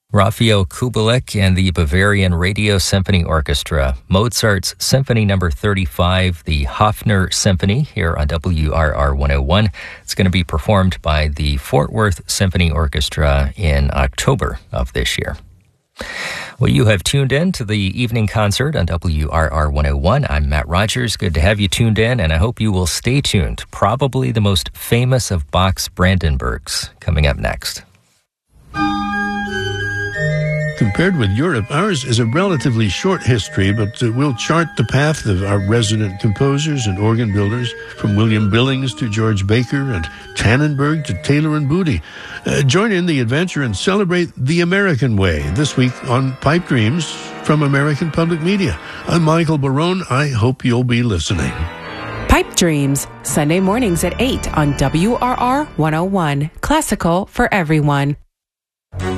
Rafael Kubelik and the Bavarian Radio Symphony Orchestra, Mozart's Symphony No. 35, the Hofner Symphony, here on WRR 101. It's going to be performed by the Fort Worth Symphony Orchestra in October of this year. Well, you have tuned in to the evening concert on WRR 101. I'm Matt Rogers. Good to have you tuned in, and I hope you will stay tuned. Probably the most famous of Bach's Brandenburgs coming up next. Compared with Europe, ours is a relatively short history, but we'll chart the path of our resident composers and organ builders, from William Billings to George Baker and Tannenberg to Taylor and Booty. Join in the adventure and celebrate the American way this week on Pipe Dreams from American Public Media. I'm Michael Barone. I hope you'll be listening. Pipe Dreams, Sunday mornings at 8 on WRR 101. Classical for everyone.